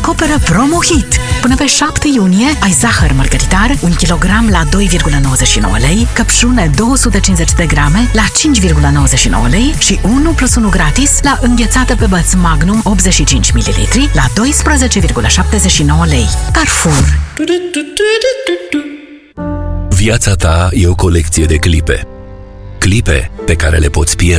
descoperă Promo Hit. Până pe 7 iunie ai zahăr mărgăritar 1 kg la 2,99 lei, căpșune 250 de grame la 5,99 lei și 1 + 1 gratis la înghețată pe băț Magnum 85 ml la 12,79 lei. Carrefour. Viața ta e o colecție de clipe. Clipe pe care le poți pierde.